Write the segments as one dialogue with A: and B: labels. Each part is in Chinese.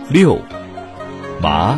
A: 6. 麻。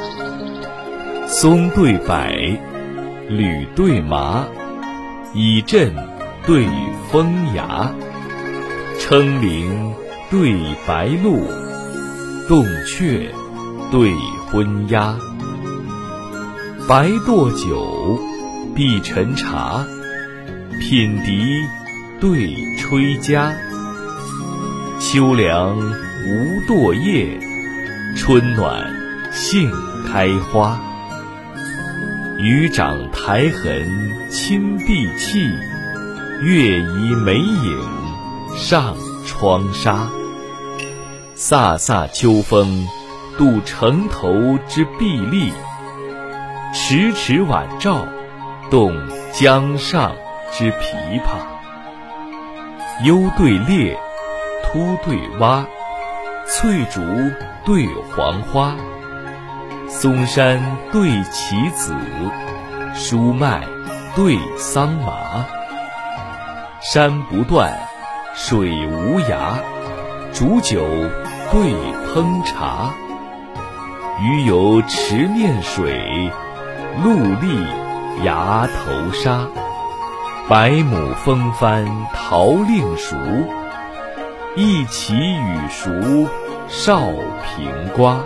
A: 松对柏，吕对麻，以阵对风牙，称麟对白鹿，洞雀对昏鸦。白堕酒，碧沉茶，品笛对吹笳。秋凉无堕叶，春暖杏开花。渔掌苔痕侵碧砌，月移眉影上窗纱。飒飒秋风度城头之碧丽，迟迟晚照动江上之琵琶。幽对烈，突对蛙，翠竹对黄花。松山对棋子，疏麦对桑麻。山不断，水无涯，煮酒对烹茶。鱼游池面水，陆立崖头沙。白母风帆桃令熟，一齐雨熟少平瓜。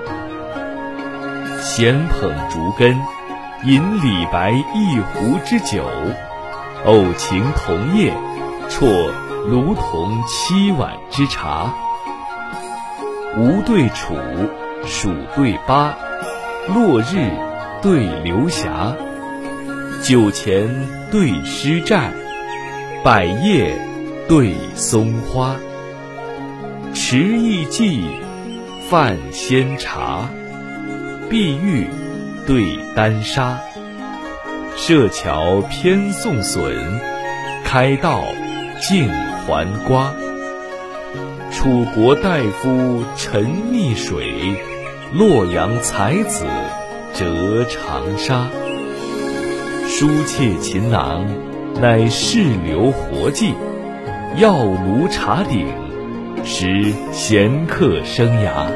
A: 闲捧竹根，饮李白一壶之酒，偶晴同夜，啜卢仝7碗之茶。吴对楚，蜀对巴，落日对流霞。酒前对诗债，百叶对松花。池艺伎，泛仙茶，碧玉对丹砂。设桥偏送笋，开道竞还瓜。楚国大夫沉溺水，洛阳才子折长沙。书妾琴囊，乃仕流活计，药炉茶鼎，实闲客生涯。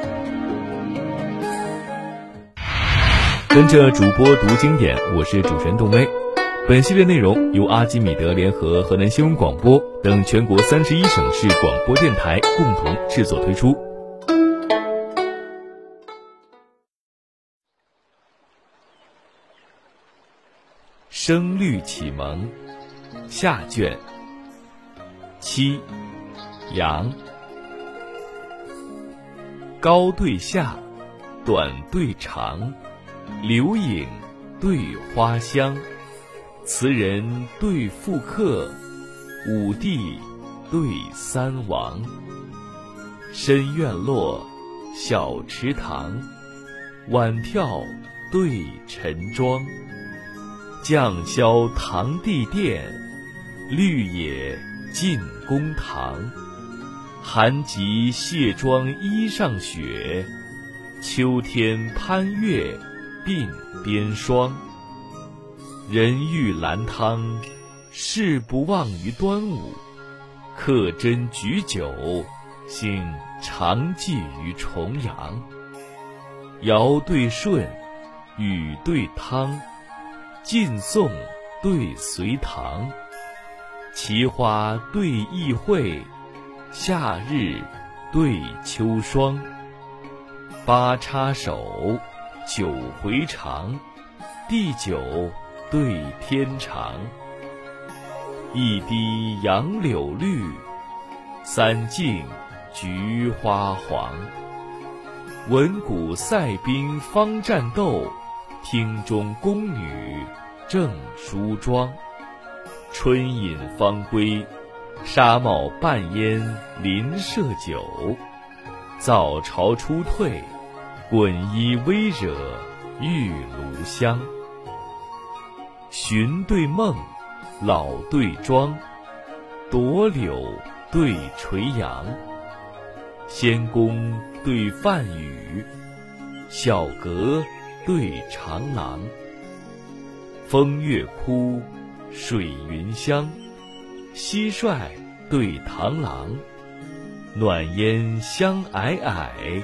A: 跟着主播读经典，我是主持人杜威。本系列内容由阿基米德联合河南新闻广播等全国31省市广播电台共同制作推出。声律启蒙下卷7，杨。高对下，短对长，流影对花香。词人对赋客，武帝对三王。深院落，小池塘，晚眺对晨妆。绛霄堂地殿，绿野进公堂。寒极卸妆衣上雪，秋天攀月鬓边霜。人欲兰汤，事不忘于端午。客斟举酒，兴常寄于重阳。尧对舜，禹对汤，晋宋对隋唐。奇花对异卉，夏日对秋霜。八叉手，九回肠，地久对天长。一滴杨柳绿，三径菊花黄。闻鼓塞兵方战斗，厅中宫女正梳妆。春饮方归，纱帽半烟临舍酒。早朝初退，滚衣微惹玉炉香。寻对梦，老对庄，朵柳对垂杨。仙公对范羽，小阁对长廊。风月枯，水云香，蟋蟀对螳螂。暖烟相霭霭，